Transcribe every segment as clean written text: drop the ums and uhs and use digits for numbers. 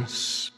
dance.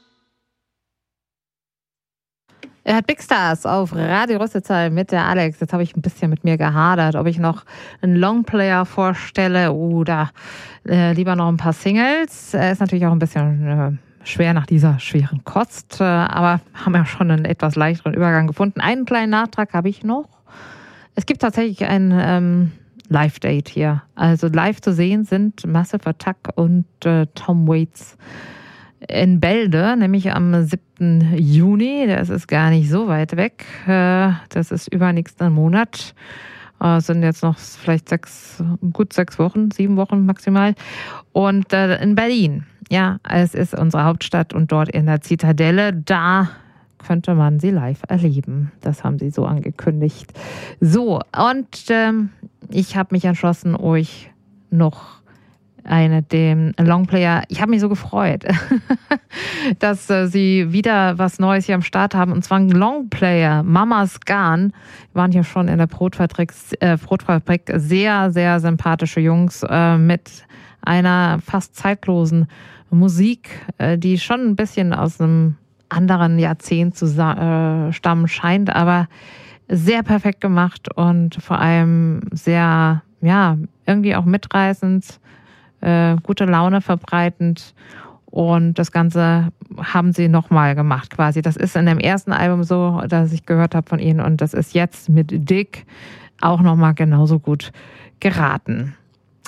Er hat Big Stars auf Radio Rüsselsheim mit der Alex. Jetzt habe ich ein bisschen mit mir gehadert, ob ich noch einen Longplayer vorstelle oder lieber noch ein paar Singles. Ist natürlich auch ein bisschen schwer nach dieser schweren Kost, aber haben ja schon einen etwas leichteren Übergang gefunden. Einen kleinen Nachtrag habe ich noch. Es gibt tatsächlich ein Live-Date hier. Also live zu sehen sind Massive Attack und Tom Waits in Bälde, nämlich am 7. Juni. Das ist gar nicht so weit weg. Das ist übernächsten Monat. Sind jetzt noch vielleicht 6 Wochen, 7 Wochen maximal. Und in Berlin. Ja, es ist unsere Hauptstadt und dort in der Zitadelle. Da könnte man sie live erleben. Das haben sie so angekündigt. So, und ich habe mich entschlossen, euch noch dem Longplayer, ich habe mich so gefreut, dass sie wieder was Neues hier am Start haben, und zwar ein Longplayer, Mama's Gun. Wir waren hier schon in der Brotfabrik, sehr, sehr sympathische Jungs mit einer fast zeitlosen Musik, die schon ein bisschen aus einem anderen Jahrzehnt zu stammen scheint, aber sehr perfekt gemacht und vor allem sehr, ja, irgendwie auch mitreißend, gute Laune verbreitend, und das Ganze haben sie nochmal gemacht quasi. Das ist in dem ersten Album so, das ich gehört habe von ihnen, und das ist jetzt mit Dick auch nochmal genauso gut geraten.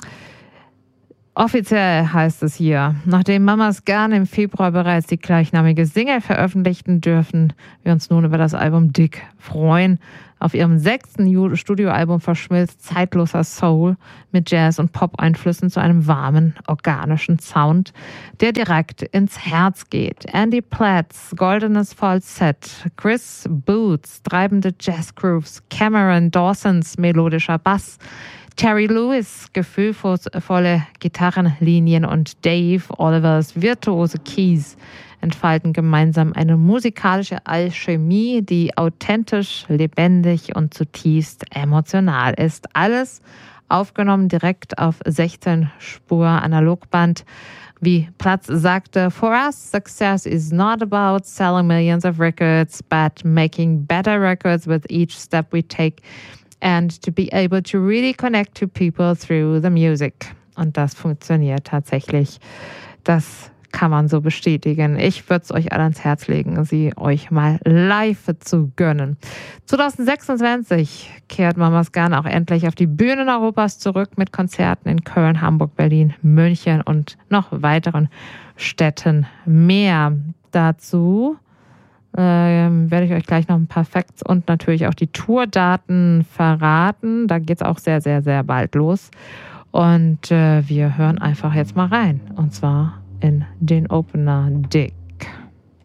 Offiziell heißt es hier, nachdem Mama's Gun im Februar bereits die gleichnamige Single veröffentlichten, dürfen wir uns nun über das Album Dick freuen. Auf ihrem 6. Studioalbum verschmilzt zeitloser Soul mit Jazz- und Pop-Einflüssen zu einem warmen, organischen Sound, der direkt ins Herz geht. Andy Platts goldenes Falsett, Chris Boots treibende Jazz-Grooves, Cameron Dawsons melodischer Bass, Terry Lewis gefühlvolle Gitarrenlinien und Dave Olivers virtuose Keys entfalten gemeinsam eine musikalische Alchemie, die authentisch, lebendig und zutiefst emotional ist. Alles aufgenommen direkt auf 16-Spur-Analogband. Wie Platz sagte, for us, success is not about selling millions of records, but making better records with each step we take and to be able to really connect to people through the music. Und das funktioniert tatsächlich. Das kann man so bestätigen. Ich würde es euch alle ans Herz legen, sie euch mal live zu gönnen. 2026 kehrt Mama's Gun auch endlich auf die Bühnen Europas zurück mit Konzerten in Köln, Hamburg, Berlin, München und noch weiteren Städten mehr. Dazu werde ich euch gleich noch ein paar Facts und natürlich auch die Tourdaten verraten. Da geht es auch sehr, sehr, sehr bald los. Und wir hören einfach jetzt mal rein. Und zwar in den Opener Dick.